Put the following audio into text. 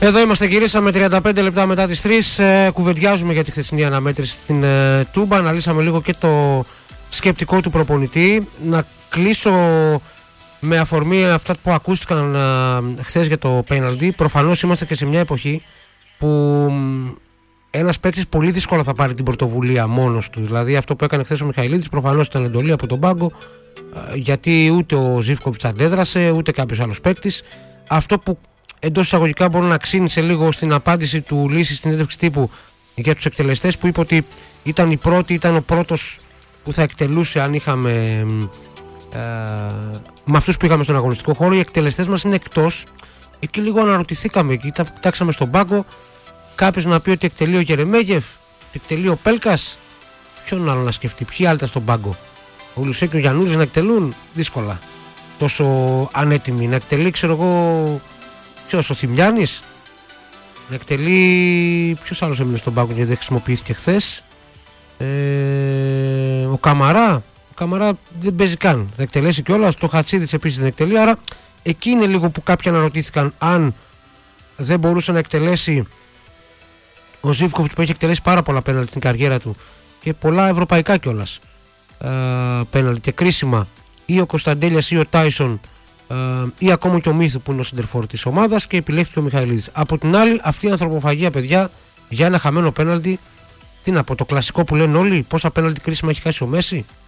Εδώ είμαστε, γυρίσαμε 35 λεπτά μετά τις 3. Κουβεντιάζουμε για τη χθεσινή αναμέτρηση στην Τούμπα. Αναλύσαμε λίγο και το σκεπτικό του προπονητή. Να κλείσω με αφορμή αυτά που ακούστηκαν χθες για το πέναλτι. Προφανώς είμαστε και σε μια εποχή που ένας παίκτης πολύ δύσκολα θα πάρει την πρωτοβουλία μόνος του. Δηλαδή αυτό που έκανε χθες ο Μιχαηλίδης προφανώς ήταν εντολή από τον πάγκο, γιατί ούτε ο Ζίβκοβιτς αντέδρασε ούτε κάποιος άλλος παίκτης. Αυτό που εντός εισαγωγικά μπορεί να ξύνησε λίγο στην απάντηση του Λύση στην έντευξη τύπου για τους εκτελεστές, που είπε ότι ήταν ο πρώτος που θα εκτελούσε αν είχαμε με αυτούς που είχαμε στον αγωνιστικό χώρο. Οι εκτελεστές μας είναι εκτός. Εκεί λίγο αναρωτηθήκαμε, κοιτάξαμε στον πάγκο, κάποιος να πει ότι εκτελεί ο Γερεμέγεφ, εκτελεί ο Πέλκας. Ποιον άλλο να σκεφτεί, ποιοι άλλοι ήταν στον πάγκο? Ο Λουσέ και ο Γιαννούλης να εκτελούν? Δύσκολα. Τόσο ανέτοιμοι. Να εκτελεί, ξέρω εγώ, ποιος, ο Θημιάνης? Να εκτελεί, ποιος άλλος έμεινε στον πάγκο γιατί δεν χρησιμοποιήθηκε χθες? Ο Καμαρά. Ο Καμαρά δεν παίζει καν. Θα εκτελέσει κιόλας. Το Χατσίδης επίσης δεν εκτελεί. Άρα εκεί είναι λίγο που κάποιοι αναρωτήθηκαν αν δεν μπορούσε να εκτελέσει ο Ζίβκοβιτς, που έχει εκτελέσει πάρα πολλά πέναλτι στην καριέρα του και πολλά ευρωπαϊκά κιόλας πέναλτι και κρίσιμα, ή ο Κωνσταντέλιας ή ο Τάισον, ή ακόμα και ο Μίθου που είναι ο σεντερφόρ της ομάδας, και επιλέχθηκε ο Μιχαηλίδης. Από την άλλη, αυτή η ανθρωποφαγία, παιδιά, για ένα χαμένο πέναλτι, τι να πω, το κλασικό που λένε όλοι, πόσα πέναλτι κρίσιμα έχει χάσει ο Μέση.